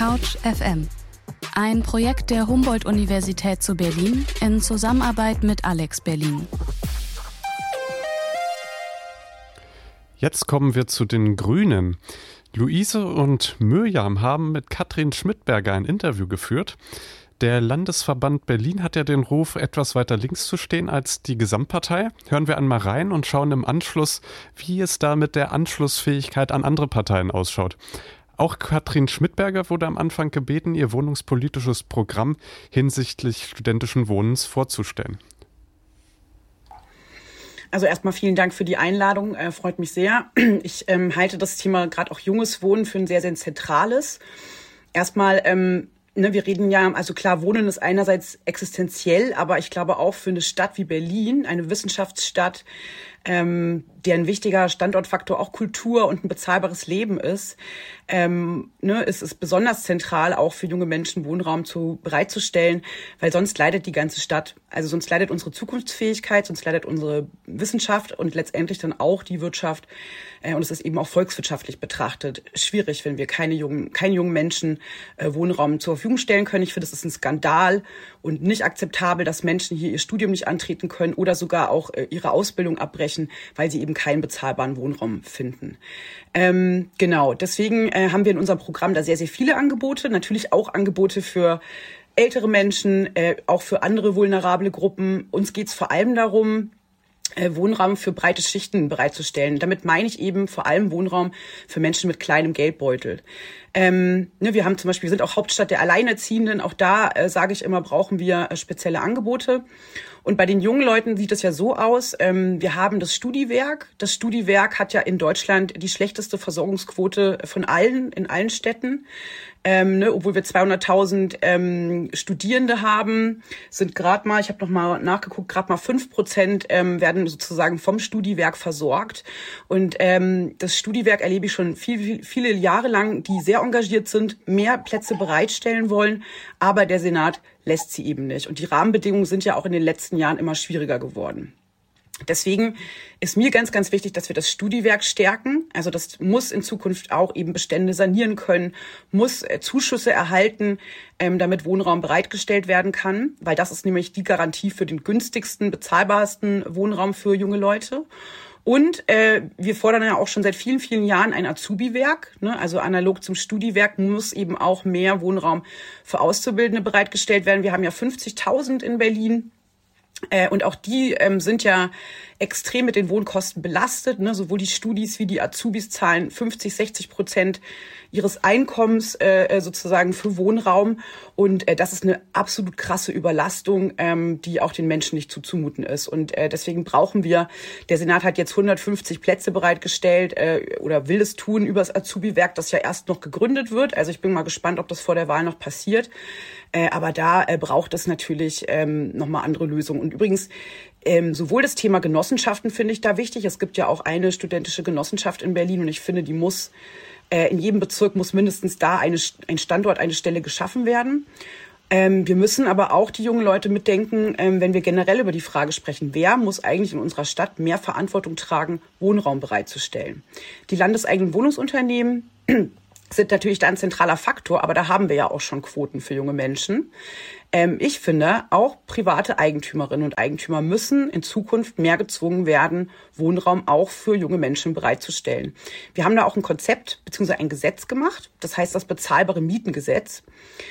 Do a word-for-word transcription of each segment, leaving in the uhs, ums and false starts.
Couch F M. Ein Projekt der Humboldt-Universität zu Berlin in Zusammenarbeit mit Alex Berlin. Jetzt kommen wir zu den Grünen. Luise und Miriam haben mit Katrin Schmidberger ein Interview geführt. Der Landesverband Berlin hat ja den Ruf, etwas weiter links zu stehen als die Gesamtpartei. Hören wir einmal rein und schauen im Anschluss, wie es da mit der Anschlussfähigkeit an andere Parteien ausschaut. Auch Katrin Schmidberger wurde am Anfang gebeten, ihr wohnungspolitisches Programm hinsichtlich studentischen Wohnens vorzustellen. Also erstmal vielen Dank für die Einladung, äh, freut mich sehr. Ich ähm, halte das Thema gerade auch junges Wohnen für ein sehr, sehr zentrales. Erstmal, ähm, ne, wir reden ja, also klar, Wohnen ist einerseits existenziell, aber ich glaube auch für eine Stadt wie Berlin, eine Wissenschaftsstadt, ähm, deren wichtiger Standortfaktor auch Kultur und ein bezahlbares Leben ist, ähm, ne, es ist besonders zentral, auch für junge Menschen Wohnraum zu, bereitzustellen, weil sonst leidet die ganze Stadt. Also sonst leidet unsere Zukunftsfähigkeit, sonst leidet unsere Wissenschaft und letztendlich dann auch die Wirtschaft. Äh, und es ist eben auch volkswirtschaftlich betrachtet schwierig, wenn wir keine jungen, keinen jungen Menschen äh, Wohnraum zur Verfügung stellen können. Ich finde, es ist ein Skandal und nicht akzeptabel, dass Menschen hier ihr Studium nicht antreten können oder sogar auch äh, ihre Ausbildung abbrechen, weil sie eben keinen bezahlbaren Wohnraum finden. Ähm, genau, deswegen äh, haben wir in unserem Programm da sehr, sehr viele Angebote. Natürlich auch Angebote für ältere Menschen, äh, auch für andere vulnerable Gruppen. Uns geht es vor allem darum, äh, Wohnraum für breite Schichten bereitzustellen. Damit meine ich eben vor allem Wohnraum für Menschen mit kleinem Geldbeutel. Ähm, ne, wir haben zum Beispiel, wir sind auch Hauptstadt der Alleinerziehenden. Auch da, äh, sage ich immer, brauchen wir äh, spezielle Angebote. Und bei den jungen Leuten sieht es ja so aus, ähm, wir haben das Studiwerk. Das Studiwerk hat ja in Deutschland die schlechteste Versorgungsquote von allen, in allen Städten. Ähm, ne, obwohl wir zweihunderttausend ähm, Studierende haben, sind gerade mal, ich habe noch mal nachgeguckt, gerade mal fünf Prozent ähm, werden sozusagen vom Studiwerk versorgt. Und ähm, das Studiwerk erlebe ich schon viel, viel, viele Jahre lang, die sehr engagiert sind, mehr Plätze bereitstellen wollen, aber der Senat lässt sie eben nicht. Und die Rahmenbedingungen sind ja auch in den letzten Jahren immer schwieriger geworden. Deswegen ist mir ganz, ganz wichtig, dass wir das Studiwerk stärken. Also das muss in Zukunft auch eben Bestände sanieren können, muss äh, Zuschüsse erhalten, ähm, damit Wohnraum bereitgestellt werden kann, weil das ist nämlich die Garantie für den günstigsten, bezahlbarsten Wohnraum für junge Leute. Und äh, wir fordern ja auch schon seit vielen, vielen Jahren ein Azubi-Werk. Ne? Also analog zum Studiwerk muss eben auch mehr Wohnraum für Auszubildende bereitgestellt werden. Wir haben ja fünfzigtausend in Berlin. Äh, und auch die ähm, sind ja extrem mit den Wohnkosten belastet. Ne? Sowohl die Studis wie die Azubis zahlen fünfzig, sechzig Prozent ihres Einkommens äh, sozusagen für Wohnraum. Und äh, das ist eine absolut krasse Überlastung, ähm, die auch den Menschen nicht zuzumuten ist. Und äh, deswegen brauchen wir, der Senat hat jetzt hundertfünfzig Plätze bereitgestellt äh, oder will es tun über das Azubi-Werk, das ja erst noch gegründet wird. Also ich bin mal gespannt, ob das vor der Wahl noch passiert. Äh, aber da äh, braucht es natürlich ähm, nochmal andere Lösungen. Und übrigens, ähm, sowohl das Thema Genossenschaften finde ich da wichtig. Es gibt ja auch eine studentische Genossenschaft in Berlin und ich finde, die muss äh, in jedem Bezirk muss mindestens da eine, ein Standort, eine Stelle geschaffen werden. Ähm, wir müssen aber auch die jungen Leute mitdenken, ähm, wenn wir generell über die Frage sprechen, wer muss eigentlich in unserer Stadt mehr Verantwortung tragen, Wohnraum bereitzustellen. Die landeseigenen Wohnungsunternehmen sind natürlich da ein zentraler Faktor, aber da haben wir ja auch schon Quoten für junge Menschen. Ähm, ich finde, auch private Eigentümerinnen und Eigentümer müssen in Zukunft mehr gezwungen werden, Wohnraum auch für junge Menschen bereitzustellen. Wir haben da auch ein Konzept bzw. ein Gesetz gemacht, das heißt das bezahlbare Mietengesetz.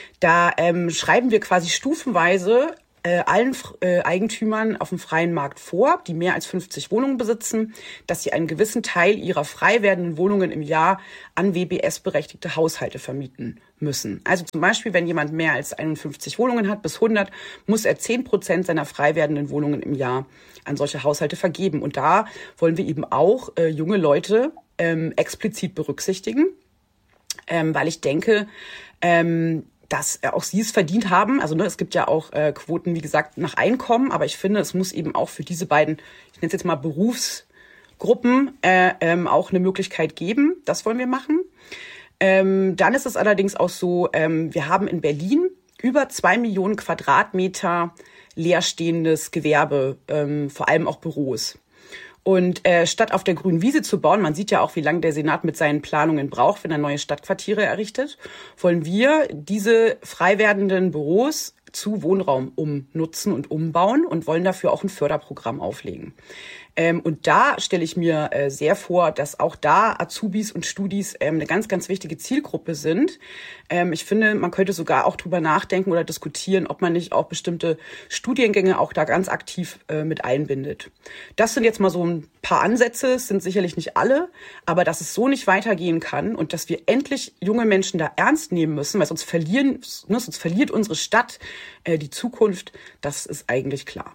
Da ähm, schreiben wir quasi stufenweise Äh, allen äh, Eigentümern auf dem freien Markt vor, die mehr als fünfzig Wohnungen besitzen, dass sie einen gewissen Teil ihrer frei werdenden Wohnungen im Jahr an W B S-berechtigte Haushalte vermieten müssen. Also zum Beispiel, wenn jemand mehr als einundfünfzig Wohnungen hat, bis hundert, muss er zehn Prozent seiner frei werdenden Wohnungen im Jahr an solche Haushalte vergeben. Und da wollen wir eben auch äh, junge Leute ähm, explizit berücksichtigen, ähm, weil ich denke, ähm, dass auch sie es verdient haben. Also ne, es gibt ja auch äh, Quoten, wie gesagt, nach Einkommen. Aber ich finde, es muss eben auch für diese beiden, ich nenne es jetzt mal Berufsgruppen, äh, ähm, auch eine Möglichkeit geben. Das wollen wir machen. Ähm, dann ist es allerdings auch so, ähm, wir haben in Berlin über zwei Millionen Quadratmeter leerstehendes Gewerbe, ähm, vor allem auch Büros. Und äh, statt auf der grünen Wiese zu bauen, man sieht ja auch, wie lange der Senat mit seinen Planungen braucht, wenn er neue Stadtquartiere errichtet, wollen wir diese frei werdenden Büros zu Wohnraum umnutzen und umbauen und wollen dafür auch ein Förderprogramm auflegen. Ähm, und da stelle ich mir äh, sehr vor, dass auch da Azubis und Studis ähm, eine ganz, ganz wichtige Zielgruppe sind. Ähm, ich finde, man könnte sogar auch drüber nachdenken oder diskutieren, ob man nicht auch bestimmte Studiengänge auch da ganz aktiv äh, mit einbindet. Das sind jetzt mal so ein paar Ansätze, es sind sicherlich nicht alle, aber dass es so nicht weitergehen kann und dass wir endlich junge Menschen da ernst nehmen müssen, weil sonst verlieren, ne, sonst verliert unsere Stadt äh, die Zukunft, das ist eigentlich klar.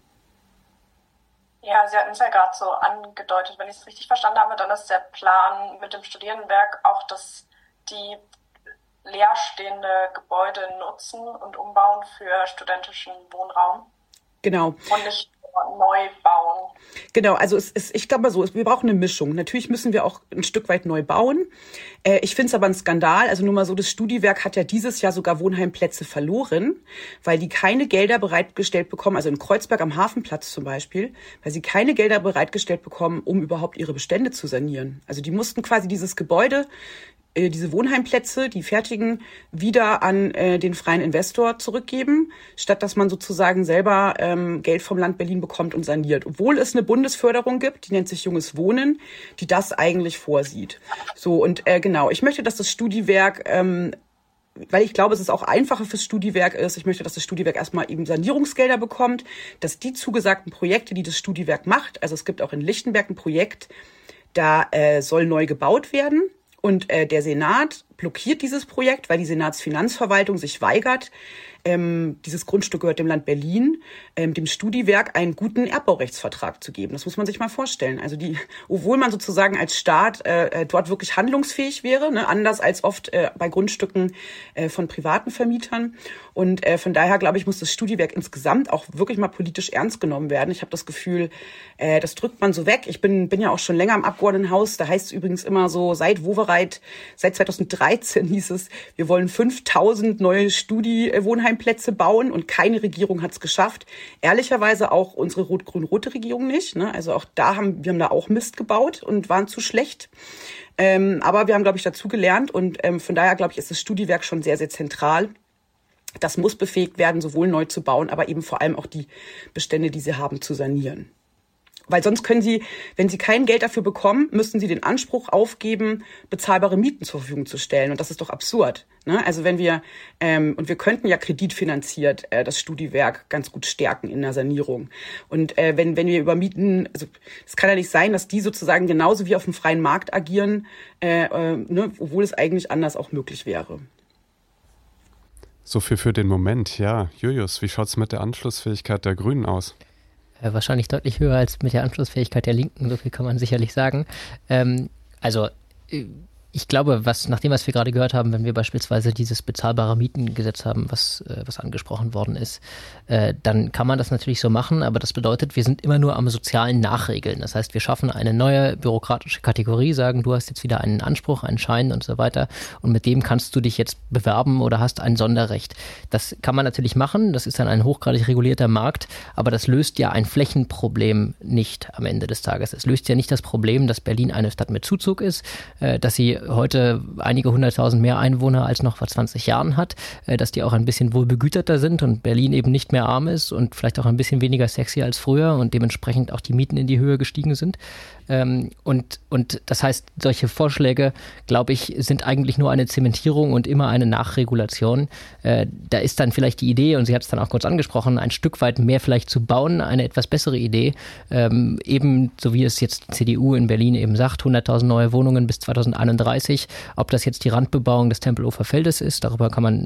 Ja, Sie hatten es ja gerade so angedeutet. Wenn ich es richtig verstanden habe, dann ist der Plan mit dem Studierendenwerk auch, dass die leerstehende Gebäude nutzen und umbauen für studentischen Wohnraum. Genau. Und nicht neu bauen. Genau, also es ist, ich glaube mal so, wir brauchen eine Mischung. Natürlich müssen wir auch ein Stück weit neu bauen. Äh, ich finde es aber ein Skandal, also nur mal so, das Studiwerk hat ja dieses Jahr sogar Wohnheimplätze verloren, weil die keine Gelder bereitgestellt bekommen, also in Kreuzberg am Hafenplatz zum Beispiel, weil sie keine Gelder bereitgestellt bekommen, um überhaupt ihre Bestände zu sanieren. Also die mussten quasi dieses Gebäude, diese Wohnheimplätze, die fertigen, wieder an äh, den freien Investor zurückgeben, statt dass man sozusagen selber ähm, Geld vom Land Berlin bekommt und saniert. Obwohl es eine Bundesförderung gibt, die nennt sich Junges Wohnen, die das eigentlich vorsieht. So, und äh, genau, ich möchte, dass das Studiwerk, ähm, weil ich glaube, es ist auch einfacher fürs Studiwerk ist, ich möchte, dass das Studiwerk erstmal eben Sanierungsgelder bekommt, dass die zugesagten Projekte, die das Studiwerk macht, also es gibt auch in Lichtenberg ein Projekt, da äh, soll neu gebaut werden. Und äh, der Senat blockiert dieses Projekt, weil die Senatsfinanzverwaltung sich weigert, ähm, dieses Grundstück gehört dem Land Berlin, ähm, dem Studiwerk einen guten Erbbaurechtsvertrag zu geben. Das muss man sich mal vorstellen. Also die, obwohl man sozusagen als Staat äh, dort wirklich handlungsfähig wäre, ne, anders als oft äh, bei Grundstücken äh, von privaten Vermietern. Und äh, von daher, glaube ich, muss das Studiwerk insgesamt auch wirklich mal politisch ernst genommen werden. Ich habe das Gefühl, äh, das drückt man so weg. Ich bin, bin ja auch schon länger im Abgeordnetenhaus. Da heißt es übrigens immer so, seit Wowereit, seit zweitausenddreizehn hieß es, wir wollen fünftausend neue Studi-Wohnheimplätze bauen und keine Regierung hat es geschafft. Ehrlicherweise auch unsere rot-grün-rote Regierung nicht. Ne? Also auch da haben wir haben da auch Mist gebaut und waren zu schlecht. Ähm, aber wir haben, glaube ich, dazu gelernt und ähm, von daher, glaube ich, ist das Studiwerk schon sehr, sehr zentral. Das muss befähigt werden, sowohl neu zu bauen, aber eben vor allem auch die Bestände, die sie haben, zu sanieren. Weil sonst können sie, wenn sie kein Geld dafür bekommen, müssen sie den Anspruch aufgeben, bezahlbare Mieten zur Verfügung zu stellen. Und das ist doch absurd. Ne? Also wenn wir, ähm, und wir könnten ja kreditfinanziert äh, das Studiwerk ganz gut stärken in der Sanierung. Und äh, wenn, wenn wir über Mieten, also es kann ja nicht sein, dass die sozusagen genauso wie auf dem freien Markt agieren, äh, äh, ne, obwohl es eigentlich anders auch möglich wäre. So viel für den Moment, ja. Julius, wie schaut's mit der Anschlussfähigkeit der Grünen aus? Äh, wahrscheinlich deutlich höher als mit der Anschlussfähigkeit der Linken, so viel kann man sicherlich sagen. Ähm, also äh, ich glaube, was nach dem, was wir gerade gehört haben, wenn wir beispielsweise dieses bezahlbare Mietengesetz haben, was, äh, was angesprochen worden ist, äh, dann kann man das natürlich so machen, aber das bedeutet, wir sind immer nur am sozialen Nachregeln. Das heißt, wir schaffen eine neue bürokratische Kategorie, sagen, du hast jetzt wieder einen Anspruch, einen Schein und so weiter und mit dem kannst du dich jetzt bewerben oder hast ein Sonderrecht. Das kann man natürlich machen, das ist dann ein hochgradig regulierter Markt, aber das löst ja ein Flächenproblem nicht am Ende des Tages. Es löst ja nicht das Problem, dass Berlin eine Stadt mit Zuzug ist, äh, dass sie heute einige hunderttausend mehr Einwohner als noch vor zwanzig Jahren hat, dass die auch ein bisschen wohlbegüterter sind und Berlin eben nicht mehr arm ist und vielleicht auch ein bisschen weniger sexy als früher und dementsprechend auch die Mieten in die Höhe gestiegen sind. Und, und das heißt, solche Vorschläge, glaube ich, sind eigentlich nur eine Zementierung und immer eine Nachregulation. Da ist dann vielleicht die Idee, und sie hat es dann auch kurz angesprochen, ein Stück weit mehr vielleicht zu bauen, eine etwas bessere Idee. Eben, so wie es jetzt die C D U in Berlin eben sagt, hunderttausend neue Wohnungen bis zweitausendeinunddreißig. Ob das jetzt die Randbebauung des Tempelhofer Feldes ist, darüber kann man